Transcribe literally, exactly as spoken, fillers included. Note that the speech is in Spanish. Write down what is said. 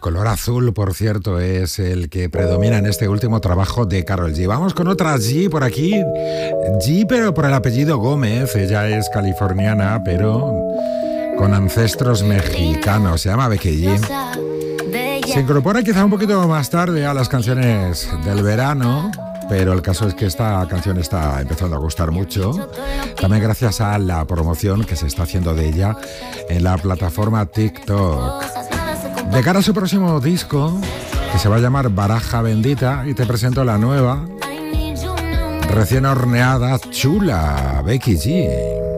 color azul, por cierto, es el que predomina en este último trabajo de Karol G. Vamos con otra G por aquí. G, pero por el apellido Gómez. Ella es californiana, pero con ancestros mexicanos. Se llama Becky G. Se incorpora quizá un poquito más tarde a las canciones del verano, pero el caso es que esta canción está empezando a gustar mucho, también gracias a la promoción que se está haciendo de ella en la plataforma TikTok. De cara a su próximo disco, que se va a llamar Baraja Bendita, y te presento la nueva, recién horneada, chula, Becky G.